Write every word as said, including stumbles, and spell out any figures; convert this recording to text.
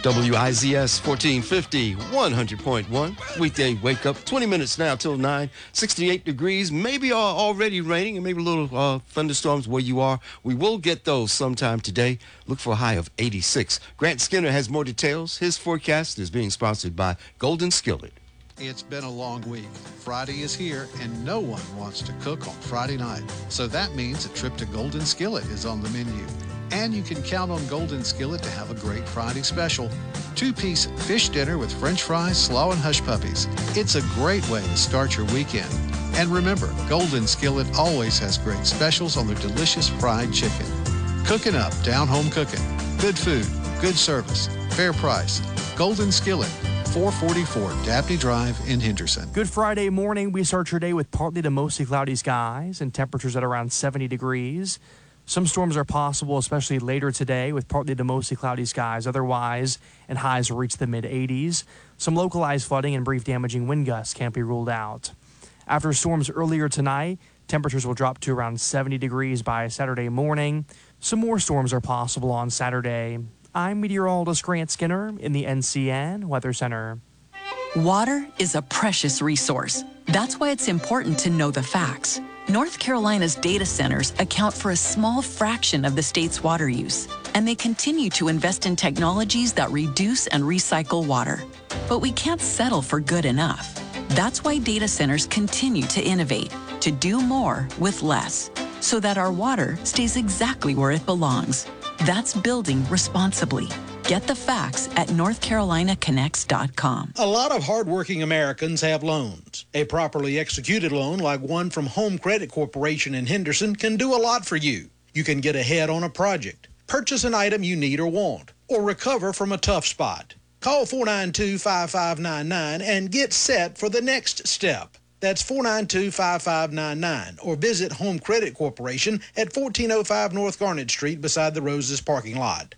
W I Z S fourteen fifty, one hundred point one. Weekday wake up, twenty minutes now till nine, sixty-eight degrees, maybe uh, already raining and maybe a little uh, thunderstorms where you are. We will get those sometime today. Look for a high of eighty-six. Grant Skinner has more details. His forecast is being sponsored by Golden Skillet. It's been a long week. Friday is here, and no one wants to cook on Friday night. So that means a trip to Golden Skillet is on the menu. And you can count on Golden Skillet to have a great Friday special. Two-piece fish dinner with French fries, slaw, and hush puppies. It's a great way to start your weekend. And remember, Golden Skillet always has great specials on their delicious fried chicken. Cooking up, down-home cooking. Good food, good service, fair price. Golden Skillet, four forty-four Dabney Drive in Henderson. Good Friday morning. We start your day with partly to mostly cloudy skies and temperatures at around seventy degrees. Some storms are possible, especially later today, with partly to mostly cloudy skies. Otherwise, and highs will reach the mid-eighties. Some localized flooding and brief damaging wind gusts can't be ruled out. After storms earlier tonight, temperatures will drop to around seventy degrees by Saturday morning. Some more storms are possible on Saturday. I'm meteorologist Grant Skinner in the N C N Weather Center. Water is a precious resource. That's why it's important to know the facts. North Carolina's data centers account for a small fraction of the state's water use, and they continue to invest in technologies that reduce and recycle water. But we can't settle for good enough. That's why data centers continue to innovate, to do more with less, so that our water stays exactly where it belongs. That's building responsibly. Get the facts at north carolina connects dot com. A lot of hardworking Americans have loans. A properly executed loan like one from Home Credit Corporation in Henderson can do a lot for you. You can get ahead on a project, purchase an item you need or want, or recover from a tough spot. Call four nine two, five five nine nine and get set for the next step. That's four nine two, five five nine nine, or visit Home Credit Corporation at fourteen oh five North Garnet Street beside the Roses parking lot.